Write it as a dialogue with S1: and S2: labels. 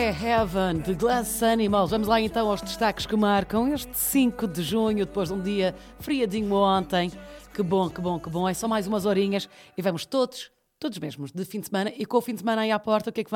S1: é Heaven, de Glass Animals. Vamos lá então aos destaques que marcam este 5 de junho, depois de um dia friadinho ontem. Que bom, que bom, que bom. É só mais umas horinhas e vamos todos mesmos, de fim de semana. E com o fim de semana aí à porta, o que é que